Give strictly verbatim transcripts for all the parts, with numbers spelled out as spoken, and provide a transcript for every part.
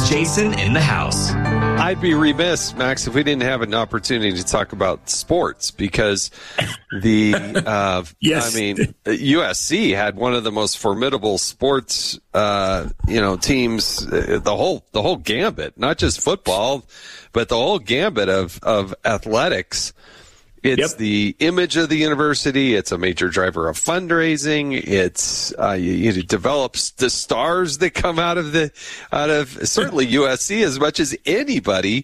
Jason in the House. I'd be remiss, Max, if we didn't have an opportunity to talk about sports, because the, uh, yes. I mean, U S C had one of the most formidable sports, uh, you know, teams, uh, the whole, the whole gambit, not just football, but the whole gambit of, of athletics. It's yep. the image of the university. It's a major driver of fundraising. It's uh, it develops the stars that come out of the out of certainly U S C as much as anybody.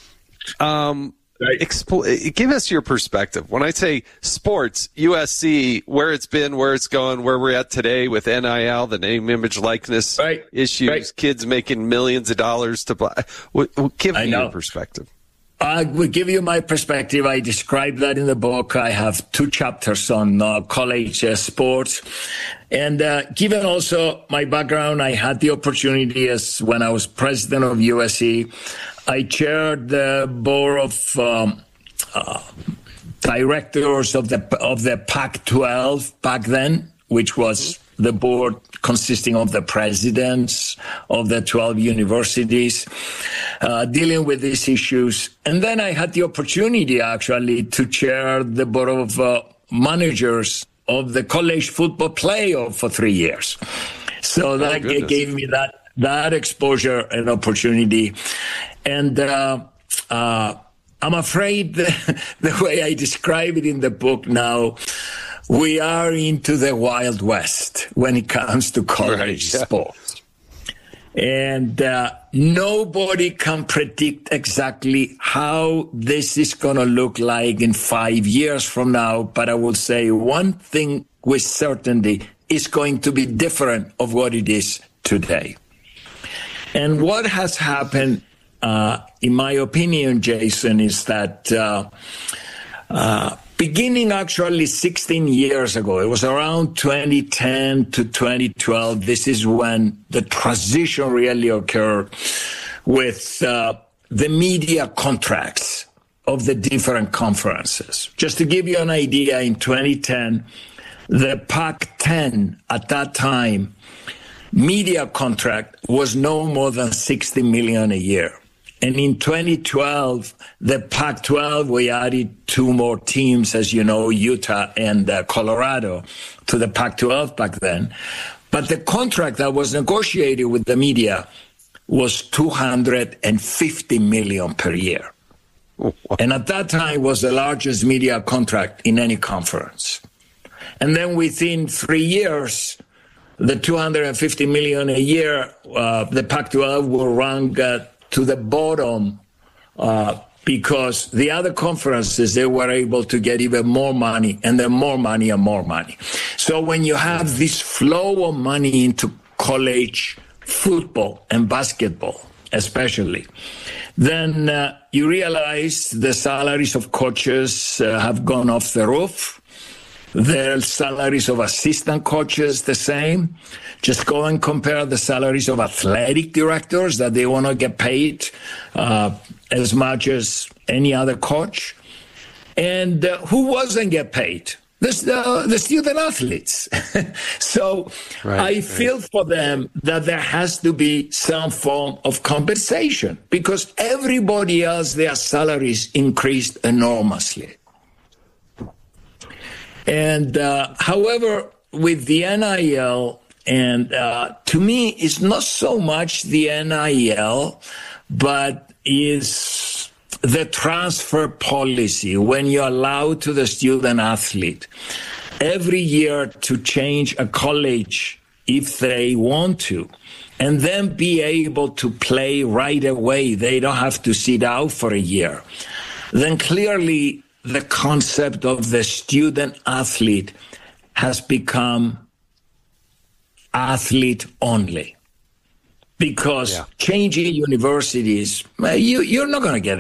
Um, right. expl- give us your perspective. When I say sports, U S C, where it's been, where it's going, where we're at today with N I L, the name, image, likeness right. issues, right. kids making millions of dollars to buy. Give me your perspective. I will give you my perspective. I describe that in the book. I have two chapters on uh, college uh, sports. And uh, given also my background, I had the opportunity as when I was president of U S C, I chaired the board of um, uh, directors of the of the Pac twelve back then, which was the board consisting of the presidents of the twelve universities, uh, dealing with these issues. And then I had the opportunity, actually, to chair the board of uh, managers of the college football playoff for three years. So that oh, gave me that, that exposure and opportunity. And uh, uh, I'm afraid the, the way I describe it in the book now, we are into the Wild West when it comes to college right, yeah. sports. And uh, nobody can predict exactly how this is going to look like in five years from now. But I will say one thing with certainty is going to be different of what it is today. And what has happened, uh, in my opinion, Jason, is that uh, uh, beginning actually sixteen years ago, it was around twenty ten to twenty twelve. This is when the transition really occurred with uh, the media contracts of the different conferences. Just to give you an idea, in twenty ten, the Pac ten at that time, media contract was no more than sixty million a year. And in twenty twelve, the Pac twelve, we added two more teams, as you know, Utah and uh, Colorado, to the Pac twelve back then. But the contract that was negotiated with the media was two hundred fifty million per year. And at that time, it was the largest media contract in any conference. And then within three years, the two hundred fifty million a year, uh, the Pac twelve will rank uh, to the bottom uh, because the other conferences, they were able to get even more money and then more money and more money. So when you have this flow of money into college football and basketball, especially, then uh, you realize the salaries of coaches uh, have gone off the roof. The salaries of assistant coaches, the same. Just go and compare the salaries of athletic directors that they want to get paid uh, as much as any other coach. And uh, who wasn't get paid? The, uh, the student athletes. So right, I right. feel for them that there has to be some form of compensation because everybody else, their salaries increased enormously. And uh, however, with the N I L, and uh, to me, it's not so much the N I L, but is the transfer policy when you allow to the student athlete every year to change a college if they want to, and then be able to play right away. They don't have to sit out for a year. Then clearly, the concept of the student athlete has become athlete only. Because yeah. changing universities, you, you're not going to get